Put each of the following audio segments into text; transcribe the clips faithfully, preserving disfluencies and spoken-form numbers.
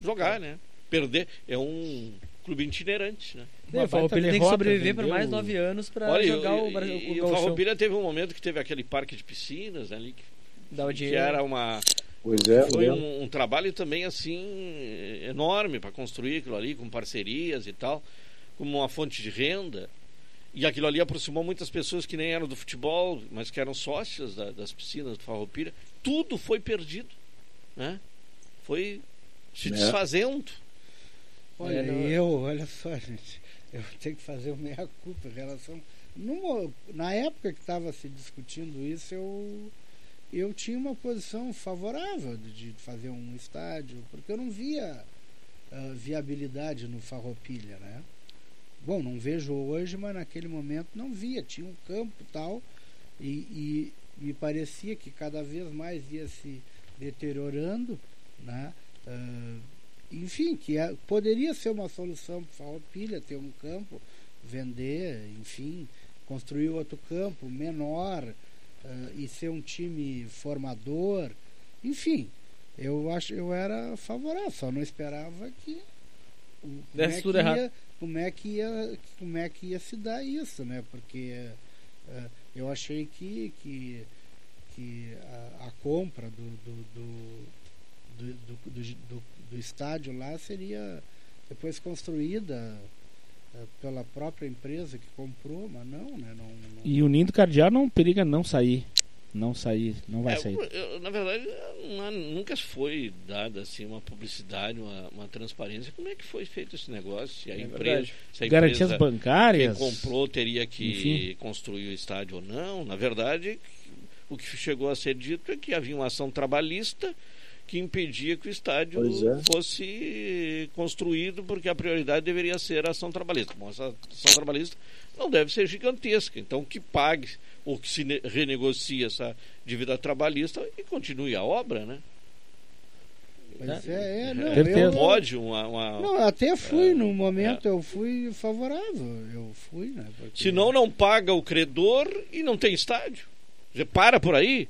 jogar, né? Perder é um clube itinerante, né? Sim, o Farroupilha tem que sobreviver por mais nove anos para jogar e, o Brasil. E, o, o Farroupilha teve um momento que teve aquele parque de piscinas ali, que, que era uma... Pois é, foi é. Um, um trabalho também assim enorme para construir aquilo ali, com parcerias e tal, como uma fonte de renda. E aquilo ali aproximou muitas pessoas que nem eram do futebol, mas que eram sócias da, das piscinas do Farroupilha. Tudo foi perdido, né? Foi se desfazendo. Olha, é, eu, olha só, gente, eu tenho que fazer o meia-culpa em relação... Numa, na época que estava se discutindo isso, eu, eu tinha uma posição favorável de, de fazer um estádio, porque eu não via uh, viabilidade no Farroupilha, né? Bom, não vejo hoje, mas naquele momento não via. Tinha um campo e tal, e, e me parecia que cada vez mais ia se deteriorando, né? Uh, enfim, que é, poderia ser uma solução para o Farroupilha, ter um campo, vender, enfim, construir outro campo menor uh, e ser um time formador. Enfim, eu acho, eu era favorável, só não esperava que como desse é tudo que errado. Ia, como é que ia, como é que ia se dar isso, né? Porque uh, eu achei que, que, que a, a compra do do, do, do, do, do, do estádio lá seria depois construída uh, pela própria empresa que comprou, mas não, né? Não, não... E o Nindo Cardeal não periga não sair. Não sair, não vai é, sair. Eu, na verdade, não, nunca foi dada assim uma publicidade, uma, uma transparência. Como é que foi feito esse negócio? Se a é empresa, se a Garantias empresa, bancárias. Quem comprou teria que Enfim. construir o estádio ou não? Na verdade, o que chegou a ser dito é que havia uma ação trabalhista que impedia que o estádio é. fosse construído, porque a prioridade deveria ser a ação trabalhista. Bom, essa ação trabalhista não deve ser gigantesca, então que pague ou que se renegocie essa dívida trabalhista e continue a obra, né? Mas é, é, não, Certeza. eu, Pode uma, uma... Não, até fui, é, no momento é. eu fui favorável, eu fui, né? Porque... Senão não paga o credor e não tem estádio. Você para por aí.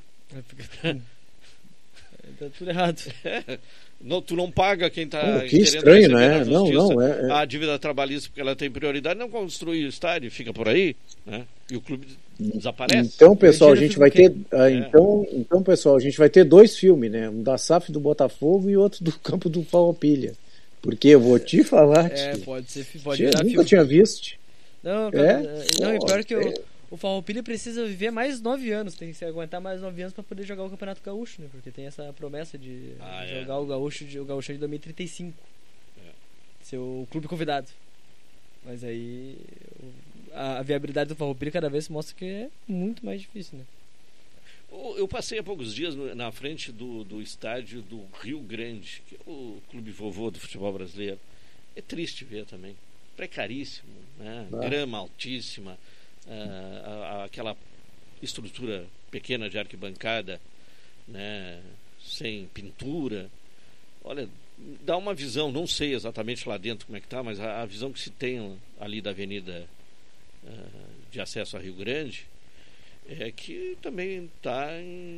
Tá tudo errado. É. Não, tu não paga quem está oh, que estranho, né? Não, não, é, é. a dívida trabalhista porque ela tem prioridade, não construir o estádio, fica por aí, né? E o clube desaparece. Então, pessoal, a gente vai ter ah, é. então, então, pessoal, a gente vai ter dois filmes, né? Um da S A F do Botafogo e outro do campo do Farroupilha. Porque eu vou te falar, É, tio, pode ser, pode tio, virar nunca filme. tinha visto. Não, É? não, e pior que é. o, o Farroupilha precisa viver mais nove anos, tem que se aguentar mais nove anos para poder jogar o Campeonato Gaúcho, né? Porque tem essa promessa de Ah, jogar é. o Gaúcho de, o Gaúcho de dois mil e trinta e cinco. É. Ser o clube convidado. Mas aí a, a viabilidade do Farroupilha cada vez mostra que é muito mais difícil, né? Eu passei há poucos dias na frente do, do estádio do Rio Grande, que é o clube vovô do futebol brasileiro. É triste ver também. Precaríssimo, né? Ah. Grama altíssima, ah, a, a, aquela estrutura pequena de arquibancada, né? Sem pintura. Olha, dá uma visão, não sei exatamente lá dentro como é que está, mas a, a visão que se tem ali da avenida ah, de acesso a Rio Grande é que também está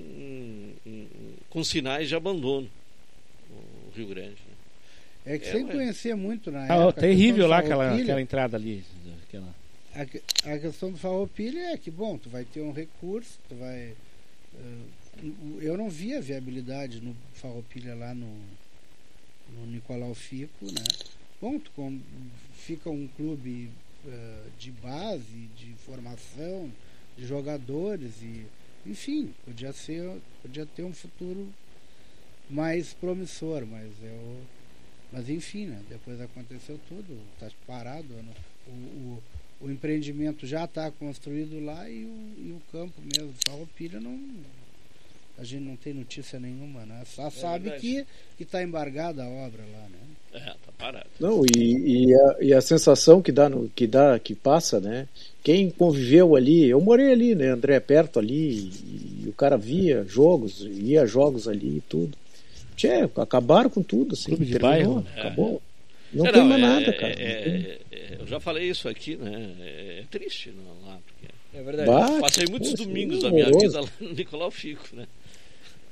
com sinais de abandono o Rio Grande, né? É que É, sem ué. conhecer muito na Ah, época... terrível a lá questão do aquela, Farroupilha, aquela entrada ali. Aquela... a, a questão do Farroupilha é que, bom, tu vai ter um recurso, tu vai... Uh, eu não via viabilidade no Farroupilha lá no, no Nicolau Fico, né? Bom, tu com, fica um clube uh, de base, de formação, de jogadores e, enfim, podia ser, podia ter um futuro mais promissor, mas eu, mas enfim, né? Depois aconteceu tudo, está parado, né? o, o, o empreendimento já está construído lá e o, e o campo mesmo do Farroupilha não, a gente não tem notícia nenhuma, né? Só É sabe verdade. que que está embargada a obra lá, né? É, tá parado. Não, e, e, a, e a sensação que dá, no, que dá, que passa, né? Quem conviveu ali, eu morei ali, né? André, perto ali, e, e o cara via jogos, ia a jogos ali e tudo. Tchê, acabaram com tudo, assim. Clube de terminou, bairro. acabou. Não É, tem não, mais é, nada, é, cara. é, Não tem- é, é, eu já falei isso aqui, né? É, é triste não, lá, porque É verdade. Bah, passei muitos poxa, domingos da minha horroroso. vida lá no Nicolau Fico, né?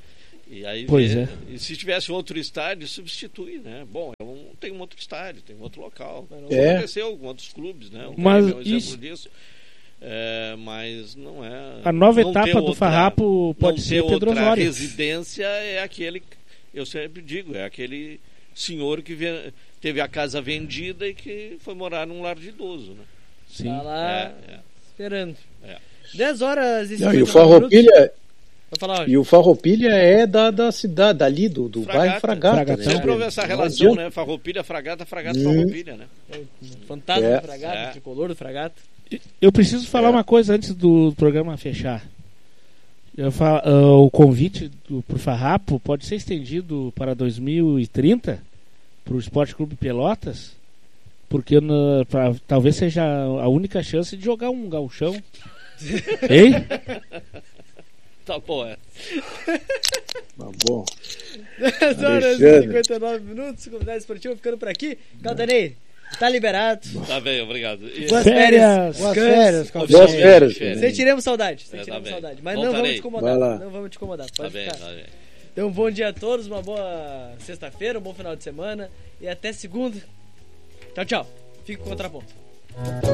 E aí Pois vê, é. e se tivesse outro estádio, substitui, né? Bom, eu não tem um outro estádio, tem um outro local. É. Aconteceu com outros clubes, né? O Mas Grêmio é um exemplo isso- disso. É, mas não é. A nova não etapa ter do outra- Farrapo pode não ser ter Pedro outra Osório. residência é aquele, eu sempre digo, é aquele senhor que ve- teve a casa vendida e que foi morar num lar de idoso, né? Sim. Tá lá É, é. esperando. É. dez horas e Não, e o cinquenta minutos. Farroupilha, Vai falar, Roger. e o Farroupilha é da, da cidade, dali do, do Fragata. bairro Fragata. Fragatão. Né? Sempre houve essa Não relação, adianta. né? Farroupilha, Fragata, Fragata, Hum. Farroupilha, né? Fantasma É. do Fragata, É. tricolor do Fragata. Eu preciso falar É. uma coisa antes do programa fechar. Eu falo, ah, o convite do, pro Farrapo pode ser estendido para dois mil e trinta para o Esporte Clube Pelotas, porque na- pra- talvez seja a única chance de jogar um gauchão. Hein? Tá bom, é. Mas bom. dez horas e Alexandre. cinquenta e nove minutos, comunidade esportiva ficando por aqui. Caldanei, tá liberado. Tá bem, obrigado. E- Boas Férias. férias. Boas Descanse. férias, Boas Oficialmente, férias. férias. Sentiremos saudade, É, tá sentiremos bem. saudade. Mas não Voltarei. vamos te incomodar. Vai lá. Não vamos te incomodar. Tá Pode bem, ficar. tá bem. Então, um bom dia a todos, uma boa sexta-feira, um bom final de semana e até segunda. Tchau, tchau. Fique com o contraponto.